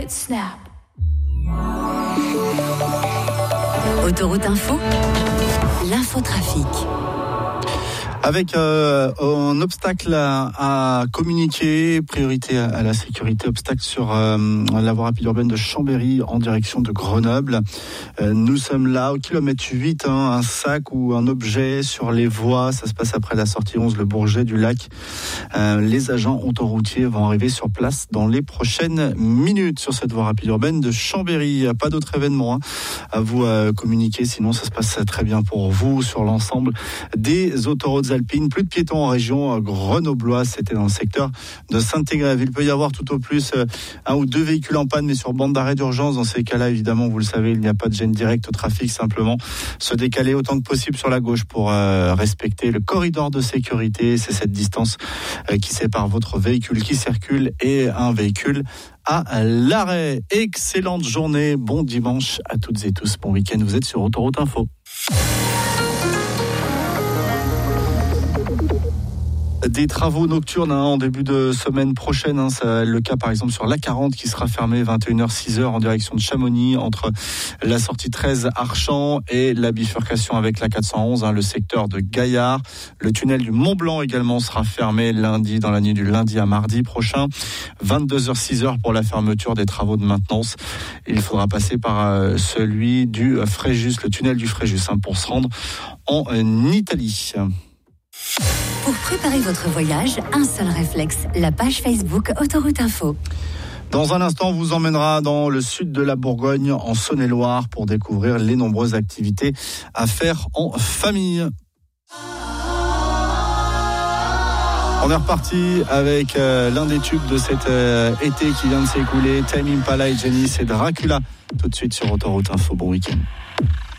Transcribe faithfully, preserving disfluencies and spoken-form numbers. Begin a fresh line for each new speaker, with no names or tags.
Snap. Autoroute Info, l'infotrafic.
Avec euh, un obstacle à, à communiquer, priorité à, à la sécurité, obstacle sur euh, la voie rapide urbaine de Chambéry en direction de Grenoble. Euh, nous sommes là au kilomètre huit, hein, un sac ou un objet sur les voies. Ça se passe après la sortie onze, le Bourget du Lac. Euh, les agents autoroutiers vont arriver sur place dans les prochaines minutes sur cette voie rapide urbaine de Chambéry. Pas d'autres événements hein, à vous euh, communiquer, sinon ça se passe très bien pour vous sur l'ensemble des autoroutes alpines. Plus de piétons en région grenobloise, c'était dans le secteur de Saint-Égrève. Il peut y avoir tout au plus un ou deux véhicules en panne, mais sur bande d'arrêt d'urgence. Dans ces cas-là, évidemment, vous le savez, il n'y a pas de gêne directe au trafic, simplement se décaler autant que possible sur la gauche pour euh, respecter le corridor de sécurité. C'est cette distance euh, qui sépare votre véhicule qui circule et un véhicule à l'arrêt. Excellente journée, bon dimanche à toutes et tous, bon week-end. Vous êtes sur Autoroute Info. Des travaux nocturnes hein, en début de semaine prochaine. Hein, c'est le cas par exemple sur l'A quarante qui sera fermée vingt et une heures six heures en direction de Chamonix entre la sortie treize Archamps et la bifurcation avec la quatre cent onze, hein, le secteur de Gaillard. Le tunnel du Mont Blanc également sera fermé lundi, dans la nuit du lundi à mardi prochain. vingt-deux heures six heures pour la fermeture des travaux de maintenance. Il faudra passer par euh, celui du Fréjus, le tunnel du Fréjus hein, pour se rendre en euh, Italie.
Pour préparer votre voyage, un seul réflexe, la page Facebook Autoroute Info.
Dans un instant, on vous emmènera dans le sud de la Bourgogne, en Saône-et-Loire, pour découvrir les nombreuses activités à faire en famille. On est reparti avec euh, l'un des tubes de cet euh, été qui vient de s'écouler, Tame Impala et Jenny, c'est Dracula. Tout de suite sur Autoroute Info, bon week-end.